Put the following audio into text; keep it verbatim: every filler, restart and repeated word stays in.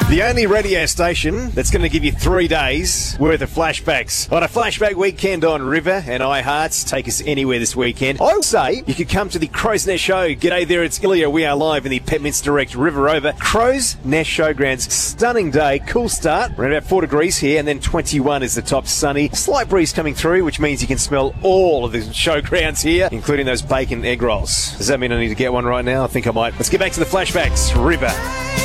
The only radio station that's going to give you three days worth of flashbacks on a flashback weekend on River and iHearts. Take us anywhere this weekend. I will say you could come to the Crow's Nest Show. G'day there, it's Ilya. We are live in the Pepminster Direct River Rover Crow's Nest Showgrounds. Stunning day, cool start. We're at about four degrees here, and then twenty-one is the top sunny. Slight breeze coming through, which means you can smell all of the showgrounds here, including those bacon egg rolls. Does that mean I need to get one right now? I think I might. Let's get back to the flashbacks. River.